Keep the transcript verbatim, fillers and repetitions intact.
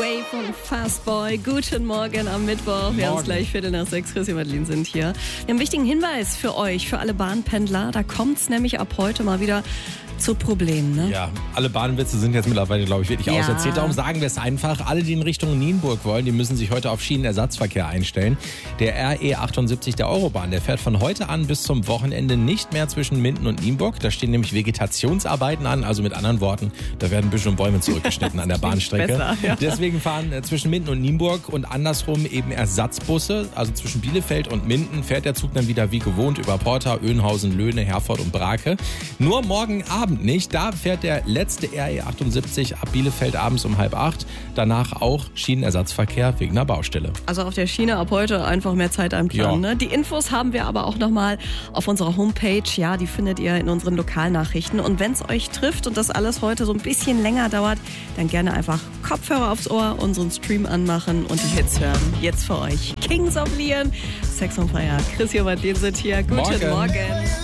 Way von Fastboy. Guten Morgen am Mittwoch. Wir haben es gleich Viertel nach sechs. Chris und Madeline sind hier. Wir haben einen wichtigen Hinweis für euch, für alle Bahnpendler. Da kommt es nämlich ab heute mal wieder zu Problemen, ne? Ja, alle Bahnwitze sind jetzt mittlerweile, glaube ich, wirklich Ja. auserzählt. Darum sagen wir es einfach. Alle, die in Richtung Nienburg wollen, die müssen sich heute auf Schienenersatzverkehr einstellen. Der R E achtundsiebzig der Eurobahn, der fährt von heute an bis zum Wochenende nicht mehr zwischen Minden und Nienburg. Da stehen nämlich Vegetationsarbeiten an. Also mit anderen Worten, da werden Büsche und Bäume zurückgeschnitten an der Bahnstrecke. besser, ja. Deswegen fahren äh, zwischen Minden und Nienburg und andersrum eben Ersatzbusse. Also zwischen Bielefeld und Minden fährt der Zug dann wieder wie gewohnt über Porta, Öhnhausen, Löhne, Herford und Brake. Nur morgen Abend nicht. Da fährt der letzte R E achtundsiebzig ab Bielefeld abends um halb acht. Danach auch Schienenersatzverkehr wegen einer Baustelle. Also auf der Schiene ab heute einfach mehr Zeit einplanen. Ja. Ne? Die Infos haben wir aber auch nochmal auf unserer Homepage. Ja, die findet ihr in unseren Lokalnachrichten. Und wenn es euch trifft und das alles heute so ein bisschen länger dauert, dann gerne einfach Kopfhörer aufs Ohr, unseren Stream anmachen und die Hits hören. Jetzt für euch Kings of Leon, Sex on Fire. Chris und Madeline sind hier. Guten Morgen. Morgen.